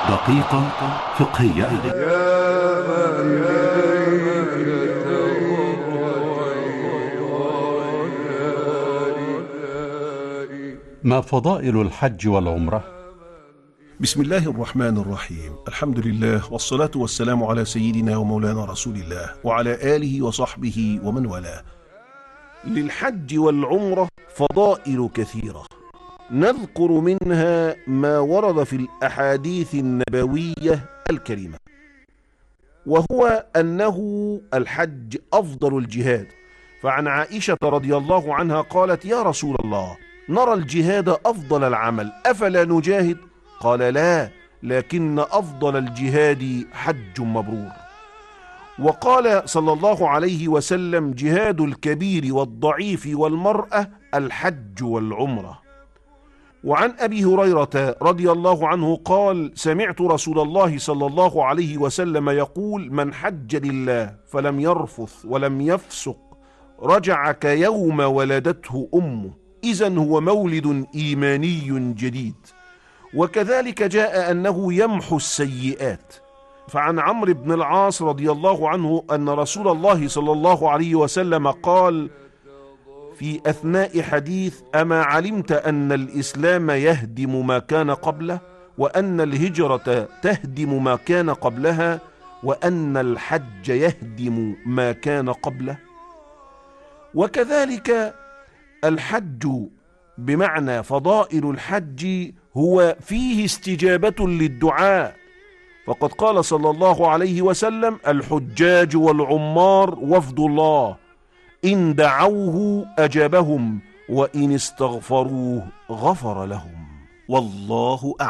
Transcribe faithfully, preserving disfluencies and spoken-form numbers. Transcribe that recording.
دقيقة فقهية. ما فضائل الحج والعمرة؟ بسم الله الرحمن الرحيم. الحمد لله والصلاة والسلام على سيدنا ومولانا رسول الله وعلى آله وصحبه ومن والاه. للحج والعمرة فضائل كثيرة، نذكر منها ما ورد في الأحاديث النبوية الكريمة، وهو أنه الحج أفضل الجهاد. فعن عائشة رضي الله عنها قالت: يا رسول الله، نرى الجهاد أفضل العمل، أفلا نجاهد؟ قال: لا، لكن أفضل الجهاد حج مبرور. وقال صلى الله عليه وسلم: جهاد الكبير والضعيف والمرأة الحج والعمرة. وعن أبي هريرة رضي الله عنه قال: سمعت رسول الله صلى الله عليه وسلم يقول: من حج لله فلم يرفث ولم يفسق رجع كيوم ولدته أمه، إذن هو مولد إيماني جديد. وكذلك جاء أنه يمحو السيئات. فعن عمرو بن العاص رضي الله عنه أن رسول الله صلى الله عليه وسلم قال في أثناء حديث: أما علمت أن الإسلام يهدم ما كان قبله، وأن الهجرة تهدم ما كان قبلها، وأن الحج يهدم ما كان قبله. وكذلك الحج بمعنى فضائل الحج هو فيه استجابة للدعاء، فقد قال صلى الله عليه وسلم: الحجاج والعمار وفد الله، إن دعوه أجابهم، وإن استغفروه غفر لهم، والله أعلم.